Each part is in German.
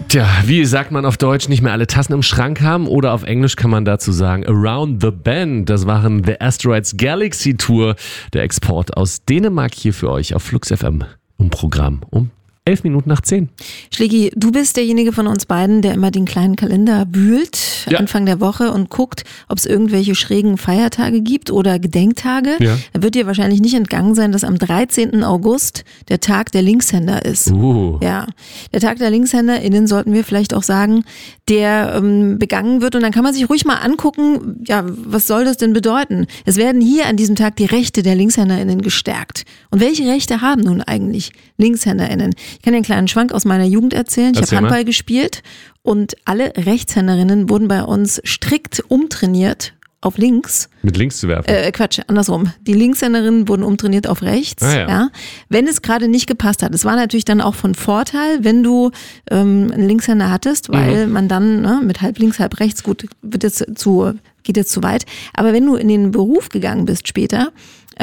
Tja, wie sagt man auf Deutsch, nicht mehr alle Tassen im Schrank haben, oder auf Englisch kann man dazu sagen Around the Bend. Das waren The Asteroids Galaxy Tour, der Export aus Dänemark hier für euch auf Flux FM im Programm um 11 Minuten nach 10. Schlägi, du bist derjenige von uns beiden, der immer den kleinen Kalender wühlt, Anfang der Woche, und guckt, ob es irgendwelche schrägen Feiertage gibt oder Gedenktage. Ja. Da wird dir wahrscheinlich nicht entgangen sein, dass am 13. August der Tag der Linkshänder ist. Ja, der Tag der LinkshänderInnen, sollten wir vielleicht auch sagen, der begangen wird, und dann kann man sich ruhig mal angucken, ja, was soll das denn bedeuten? Es werden hier an diesem Tag die Rechte der LinkshänderInnen gestärkt. Und welche Rechte haben nun eigentlich LinkshänderInnen? Ich kann dir einen kleinen Schwank aus meiner Jugend erzählen. Ich habe Handball gespielt und alle Rechtshänderinnen wurden bei uns strikt umtrainiert auf links. Mit links zu werfen? Quatsch, andersrum. Die Linkshänderinnen wurden umtrainiert auf rechts, wenn es gerade nicht gepasst hat. Es war natürlich dann auch von Vorteil, wenn du einen Linkshänder hattest, weil man dann mit halb links, halb rechts, gut, geht jetzt zu weit. Aber wenn du in den Beruf gegangen bist später,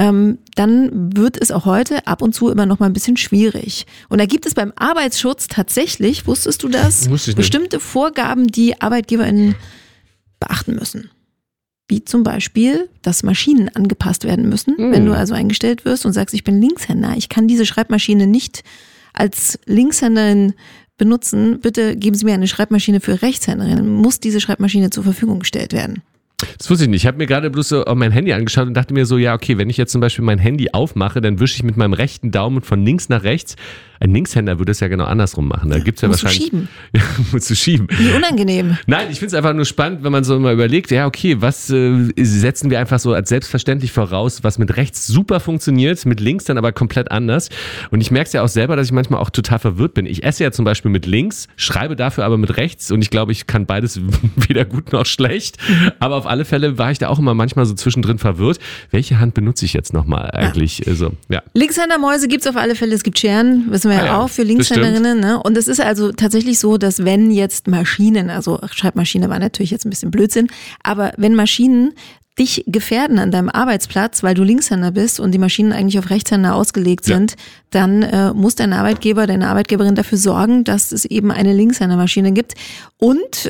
dann wird es auch heute ab und zu immer noch mal ein bisschen schwierig. Und da gibt es beim Arbeitsschutz tatsächlich, wusstest du das, bestimmte Vorgaben, die ArbeitgeberInnen beachten müssen. Wie zum Beispiel, dass Maschinen angepasst werden müssen. Wenn du also eingestellt wirst und sagst, ich bin Linkshänder, ich kann diese Schreibmaschine nicht als Linkshänderin benutzen, bitte geben Sie mir eine Schreibmaschine für Rechtshänderinnen. Muss diese Schreibmaschine zur Verfügung gestellt werden? Das wusste ich nicht. Ich habe mir gerade bloß so auf mein Handy angeschaut und dachte mir so, ja okay, wenn ich jetzt zum Beispiel mein Handy aufmache, dann wische ich mit meinem rechten Daumen von links nach rechts. Ein Linkshänder würde es ja genau andersrum machen. Da gibt's ja wahrscheinlich. Schieben. Ja, musst du schieben. Wie unangenehm. Nein, ich finde es einfach nur spannend, wenn man so immer überlegt, ja okay, was setzen wir einfach so als selbstverständlich voraus, was mit rechts super funktioniert, mit links dann aber komplett anders. Und ich merke es ja auch selber, dass ich manchmal auch total verwirrt bin. Ich esse ja zum Beispiel mit links, schreibe dafür aber mit rechts, und ich glaube, ich kann beides weder gut noch schlecht. Aber auf alle Fälle war ich da auch immer manchmal so zwischendrin verwirrt. Welche Hand benutze ich jetzt nochmal eigentlich? Linkshändermäuse gibt es auf alle Fälle. Es gibt Scheren, wissen wir ja auch, für Linkshänderinnen. Ne? Und es ist also tatsächlich so, dass wenn jetzt Maschinen, also Schreibmaschine war natürlich jetzt ein bisschen Blödsinn, aber wenn Maschinen dich gefährden an deinem Arbeitsplatz, weil du Linkshänder bist und die Maschinen eigentlich auf Rechtshänder ausgelegt sind, dann muss dein Arbeitgeber, deine Arbeitgeberin dafür sorgen, dass es eben eine Linkshändermaschine gibt. Und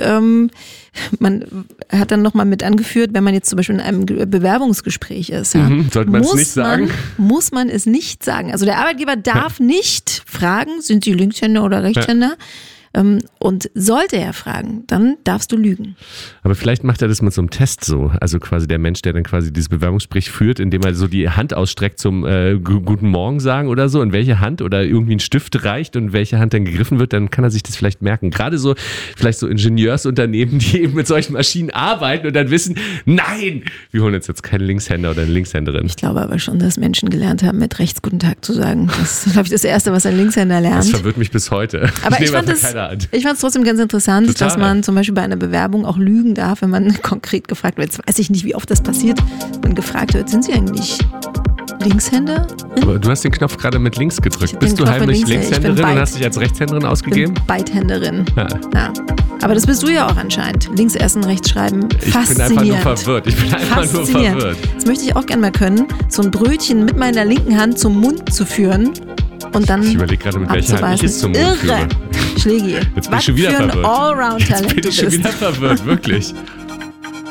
man hat dann nochmal mit angeführt, wenn man jetzt zum Beispiel in einem Bewerbungsgespräch ist, sollte man es nicht sagen? Muss man es nicht sagen. Also der Arbeitgeber darf nicht fragen, sind Sie Linkshänder oder Rechtshänder? Und sollte er fragen, dann darfst du lügen. Aber vielleicht macht er das mit so einem Test so. Also quasi der Mensch, der dann quasi dieses Bewerbungsgespräch führt, indem er so die Hand ausstreckt zum Guten Morgen sagen oder so, in welche Hand, oder irgendwie einen Stift reicht und welche Hand dann gegriffen wird, dann kann er sich das vielleicht merken. Gerade so, vielleicht so Ingenieursunternehmen, die eben mit solchen Maschinen arbeiten und dann wissen, nein, wir holen uns jetzt keinen Linkshänder oder eine Linkshänderin. Ich glaube aber schon, dass Menschen gelernt haben, mit rechts Guten Tag zu sagen. Das ist, glaube ich, das Erste, was ein Linkshänder lernt. Das verwirrt mich bis heute. Aber ich fand es trotzdem ganz interessant, dass man zum Beispiel bei einer Bewerbung auch lügen darf, wenn man konkret gefragt wird. Jetzt weiß ich nicht, wie oft das passiert, wenn gefragt wird, sind Sie eigentlich Linkshänder? Aber du hast den Knopf gerade mit links gedrückt. Bist du heimlich Linkshänderin und hast dich als Rechtshänderin ausgegeben? Ich bin Beidhänderin. Ja. Aber das bist du ja auch anscheinend. Links essen, rechts schreiben. Faszinierend. Ich bin einfach nur verwirrt. Das möchte ich auch gerne mal können, so ein Brötchen mit meiner linken Hand zum Mund zu führen und dann ich überlege gerade, mit welcher Hand ich es zum Mund führe. Schlägi. Jetzt bin ich schon wieder verwirrt. Allround-Talent. Jetzt bin ich schon wieder verwirrt, wirklich.